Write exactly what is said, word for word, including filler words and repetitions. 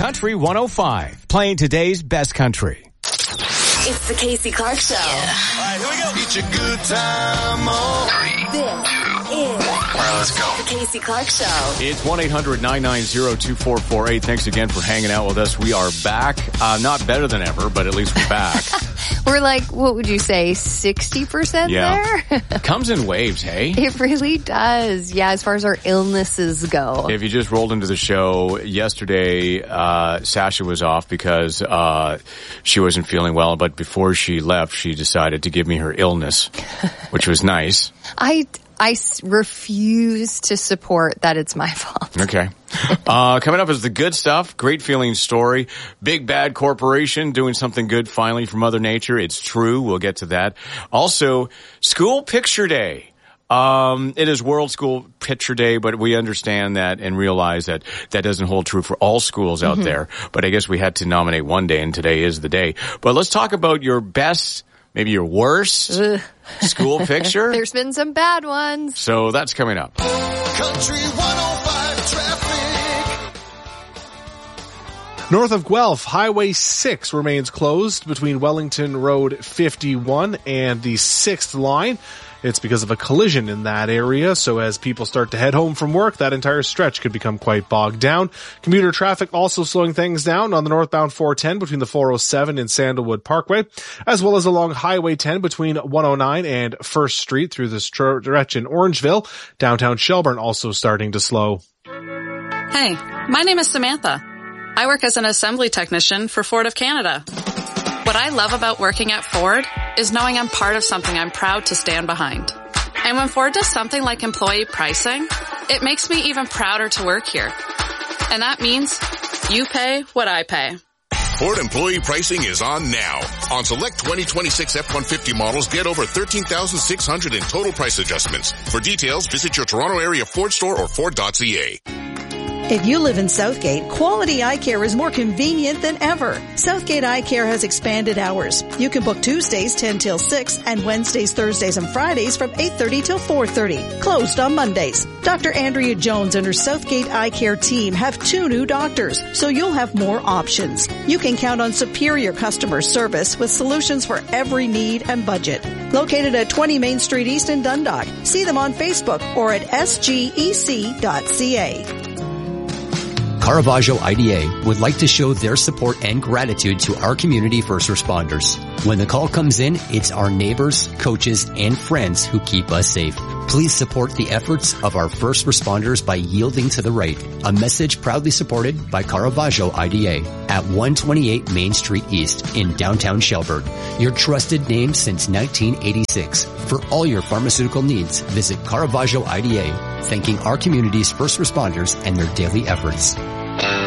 Country one oh five, playing today's best country. It's the Casey Clark Show. Yeah. All right, here we go. It's a good time. Oh. Three, this is All right, let's go. the Casey Clark Show. It's one eight hundred nine nine zero two four four eight. Thanks again for hanging out with us. We are back. Uh, not better than ever, but at least we're back. We're like, what would you say, sixty percent Yeah. there? Comes in waves, hey? It really does. Yeah, as far as our illnesses go. If you just rolled into the show yesterday, uh, Sasha was off because, uh, she wasn't feeling well, but before she left, she decided to give me her illness, which was nice. I, I s- refuse to support that it's my fault. Okay. Uh, coming up is the good stuff. Great feeling story. Big bad corporation doing something good finally for Mother Nature. It's true. We'll get to that. Also, School Picture Day. Um, it is World School Picture Day, but we understand that and realize that that doesn't hold true for all schools out Mm-hmm. there. But I guess we had to nominate one day, and today is the day. But let's talk about your best, maybe your worst Ugh. school picture. There's been some bad ones. So that's coming up. Country one oh five traffic. North of Guelph, Highway six remains closed between Wellington Road fifty-one and the sixth line. It's because of a collision in that area, so as people start to head home from work, that entire stretch could become quite bogged down. Commuter traffic also slowing things down on the northbound four ten between the four oh seven and Sandalwood Parkway, as well as along Highway ten between one oh nine and First Street through the stretch in Orangeville. Downtown Shelburne also starting to slow. Hey, my name is Samantha. I work as an assembly technician for Ford of Canada. What I love about working at Ford is knowing I'm part of something I'm proud to stand behind. And when Ford does something like employee pricing, it makes me even prouder to work here. And that means you pay what I pay. Ford employee pricing is on now. On select twenty twenty-six F one fifty models, get over thirteen thousand six hundred in total price adjustments. For details, visit your Toronto area Ford store or Ford dot C A. If you live in Southgate, Quality Eye Care is more convenient than ever. Southgate Eye Care has expanded hours. You can book Tuesdays ten till six and Wednesdays, Thursdays, and Fridays from eight thirty till four thirty. Closed on Mondays. Doctor Andrea Jones and her Southgate Eye Care team have two new doctors, so you'll have more options. You can count on superior customer service with solutions for every need and budget. Located at twenty Main Street East in Dundalk. See them on Facebook or at S G E C dot C A. Caravaggio I D A would like to show their support and gratitude to our community first responders. When the call comes in, it's our neighbors, coaches, and friends who keep us safe. Please support the efforts of our first responders by yielding to the right. A message proudly supported by Caravaggio I D A at one twenty-eight Main Street East in downtown Shelburne. Your trusted name since nineteen eighty-six. For all your pharmaceutical needs, visit Caravaggio I D A, thanking our community's first responders and their daily efforts.